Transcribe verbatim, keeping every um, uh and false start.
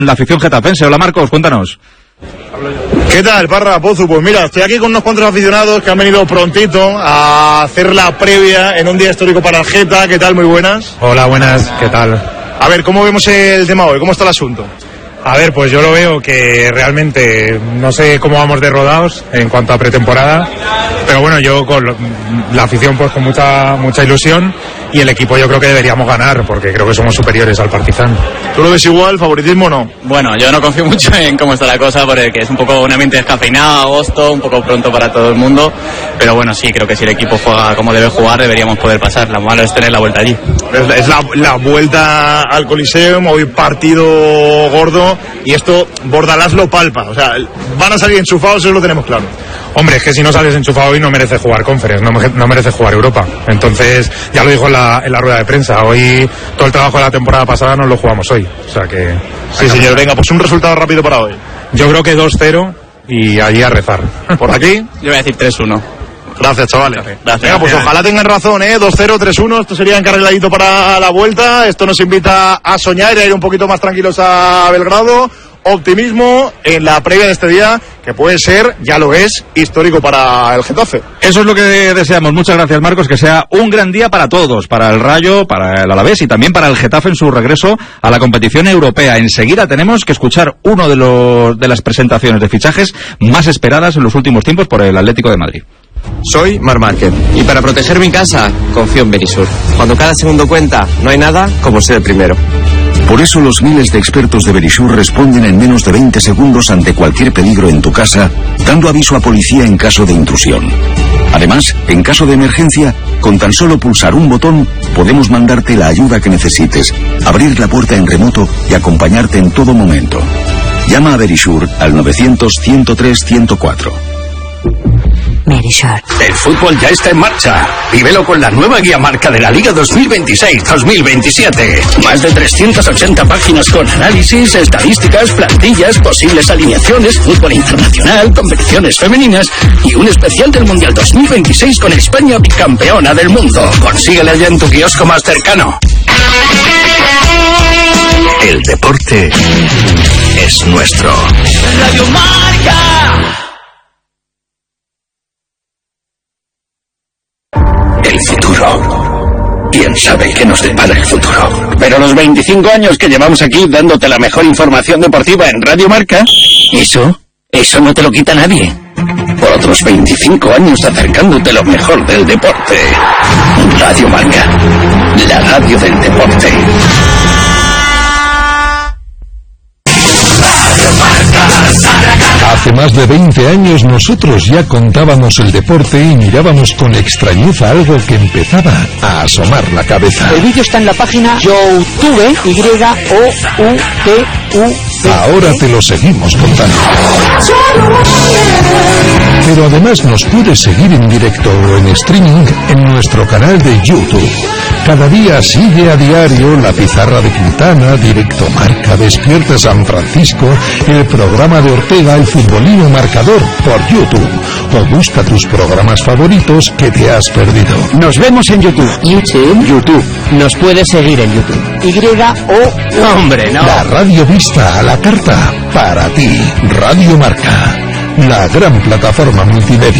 La afición getafense. Hola Marcos, cuéntanos. ¿Qué tal, Parra, Pozu? Pues mira, estoy aquí con unos cuantos aficionados que han venido prontito a hacer la previa en un día histórico para el Geta. ¿Qué tal? Muy buenas. Hola, buenas, ¿qué tal? A ver, ¿cómo vemos el tema hoy? ¿Cómo está el asunto? A ver, pues yo lo veo que realmente no sé cómo vamos de rodados en cuanto a pretemporada, pero bueno, yo con lo, la afición pues con mucha mucha ilusión, y el equipo yo creo que deberíamos ganar porque creo que somos superiores al Partizan. ¿Tú lo ves igual? ¿Favoritismo o no? Bueno, yo no confío mucho en cómo está la cosa porque es un poco un ambiente descafeinado, agosto, un poco pronto para todo el mundo, pero bueno, sí, creo que si el equipo juega como debe jugar deberíamos poder pasar. Lo malo es tener la vuelta allí. Es, es la, la vuelta al Coliseum, hoy partido gordo, y esto Bordalás lo palpa, o sea, van a salir enchufados, eso lo tenemos claro. Hombre, es que si no sales enchufado hoy no merece jugar Conference, no, no merece jugar Europa. Entonces, ya lo dijo en la, en la rueda de prensa, hoy todo el trabajo de la temporada pasada no lo jugamos hoy. O sea que... Sí, señor, venga, pues un resultado rápido para hoy. Yo creo que dos cero y allí a rezar. ¿Por aquí? Yo voy a decir tres uno. Gracias, chavales. Gracias. Venga, pues ojalá tengan razón, ¿eh? dos cero, tres uno, esto sería encarriladito para la vuelta. Esto nos invita a soñar y a ir un poquito más tranquilos a Belgrado. Optimismo en la previa de este día, que puede ser, ya lo es, histórico para el Getafe. Eso es lo que deseamos. Muchas gracias, Marcos, que sea un gran día para todos, para el Rayo, para el Alavés y también para el Getafe en su regreso a la competición europea. Enseguida tenemos que escuchar uno de los de las presentaciones de fichajes más esperadas en los últimos tiempos por el Atlético de Madrid. Soy Marc Márquez y para proteger mi casa confío en Verisur. Cuando cada segundo cuenta, no hay nada como ser el primero. Por eso los miles de expertos de Verisur responden en menos de veinte segundos ante cualquier peligro en tu casa, dando aviso a policía en caso de intrusión. Además, en caso de emergencia, con tan solo pulsar un botón, podemos mandarte la ayuda que necesites, abrir la puerta en remoto y acompañarte en todo momento. Llama a Verisur al novecientos, ciento tres, ciento cuatro. Verisur. El fútbol ya está en marcha. Vívelo con la nueva guía marca de la Liga dos mil veintiséis dos mil veintisiete. Más de trescientas ochenta páginas con análisis, estadísticas, plantillas, posibles alineaciones, fútbol internacional, competiciones femeninas y un especial del Mundial dos mil veintiséis con España bicampeona del mundo. Consíguela ya en tu kiosco más cercano. El deporte es nuestro. Radio Marca. El futuro. ¿Quién sabe qué nos depara el futuro? Pero los veinticinco años que llevamos aquí dándote la mejor información deportiva en Radio Marca, eso, eso no te lo quita nadie. Por otros veinticinco años acercándote lo mejor del deporte. Radio Marca, la radio del deporte. Hace más de veinte años nosotros ya contábamos el deporte y mirábamos con extrañeza algo que empezaba a asomar la cabeza. El vídeo está en la página YouTube, Y O U T U B. Ahora te lo seguimos contando. Pero además nos puedes seguir en directo o en streaming en nuestro canal de YouTube. Cada día sigue a diario La Pizarra de Quintana, Directo Marca, Despierta San Francisco, el programa de Ortega, el futbolino Marcador por YouTube. O busca tus programas favoritos que te has perdido. Nos vemos en YouTube. YouTube. YouTube. Nos puedes seguir en YouTube. Y O... ¡Hombre, no! La radio vista a la carta para ti. Radio Marca. La gran plataforma multimedia.